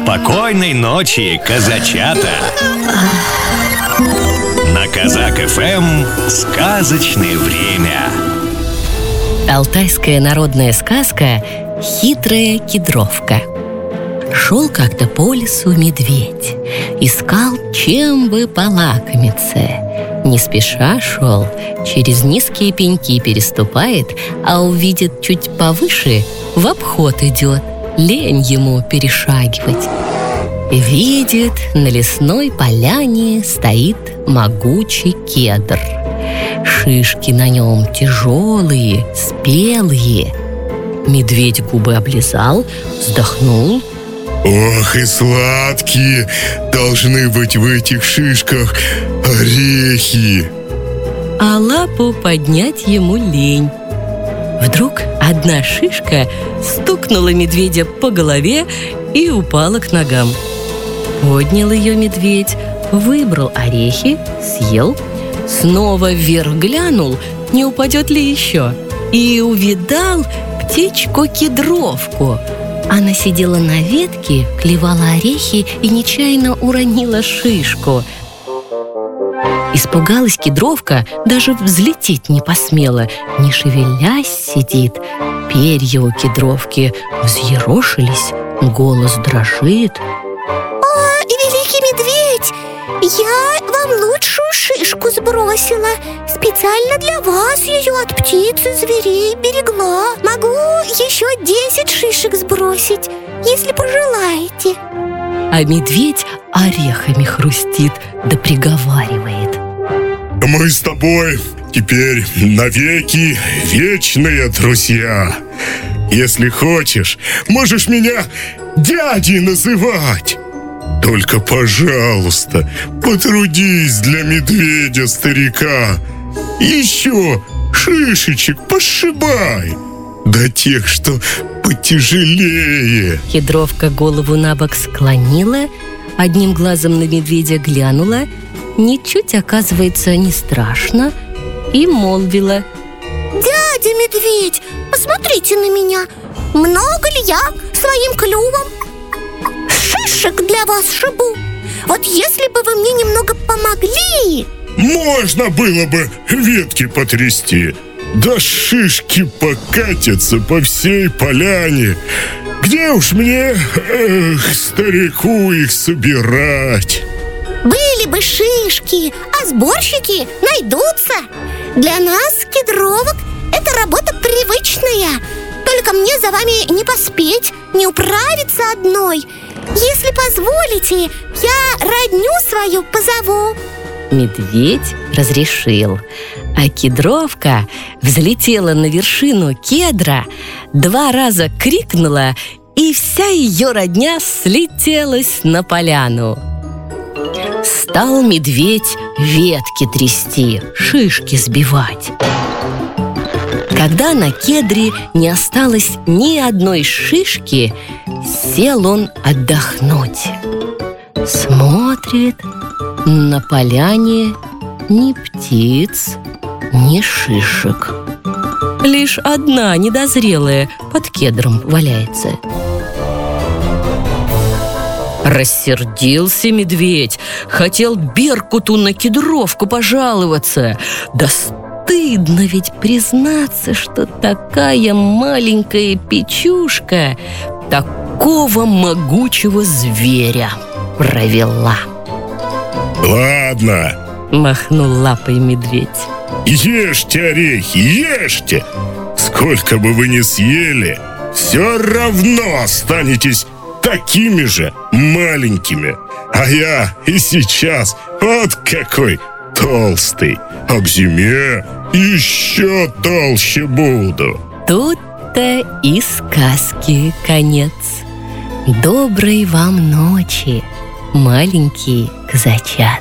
Спокойной ночи, казачата! На Казак ФМ сказочное время. Алтайская народная сказка «Хитрая кедровка». Шел как-то по лесу медведь, искал, чем бы полакомиться. Не спеша шел, через низкие пеньки переступает, а увидит чуть повыше, в обход идет, лень ему перешагивать. Видит, на лесной поляне стоит могучий кедр. Шишки на нем тяжелые, спелые. Медведь губы облизал, вздохнул. Ох, и сладкие должны быть в этих шишках орехи. А лапу поднять ему лень. Вдруг одна шишка стукнула медведя по голове и упала к ногам. Поднял ее медведь, выбрал орехи, съел, снова вверх глянул, не упадет ли еще, и увидал птичку-кедровку. Она сидела на ветке, клевала орехи и нечаянно уронила шишку. Испугалась кедровка, даже взлететь не посмела, не шевелясь сидит. Перья у кедровки взъерошились, голос дрожит. О, великий медведь, я вам лучшую шишку сбросила. Специально для вас ее от птиц и зверей берегла. Могу еще 10 шишек сбросить, если пожелаете. А медведь орехами хрустит, да приговаривает. Мы с тобой теперь навеки вечные друзья. Если хочешь, можешь меня дядей называть. Только, пожалуйста, потрудись для медведя-старика. Еще шишечек пошибай. Да тех, что потяжелее. Кедровка голову на бок склонила, одним глазом на медведя глянула, ничуть, оказывается, не страшно, и молвила: Дядя медведь, посмотрите на меня. Много ли я своим клювом шишек для вас шибу? Вот если бы вы мне немного помогли. Можно было бы ветки потрясти, да шишки покатятся по всей поляне. Где уж мне, старику, их собирать? Были бы шишки, а сборщики найдутся. Для нас, кедровок, это работа привычная. Только мне за вами не поспеть, не управиться одной. Если позволите, я родню свою позову. Медведь разрешил, а кедровка взлетела на вершину кедра, 2 раза крикнула, и вся ее родня слетелась на поляну. Стал медведь ветки трясти, шишки сбивать. Когда на кедре не осталось ни одной шишки, сел он отдохнуть. Смотрит, на поляне ни птиц, ни шишек. Лишь одна недозрелая под кедром валяется. Рассердился медведь, хотел беркуту на кедровку пожаловаться. Да стыдно ведь признаться, что такая маленькая печушка такого могучего зверя провела. Ладно, махнул лапой медведь. Ешьте орехи, ешьте. Сколько бы вы ни съели, все равно останетесь такими же маленькими. А я и сейчас вот какой толстый, а к зиме еще толще буду. Тут-то и сказки конец. Доброй вам ночи, маленькие казачата.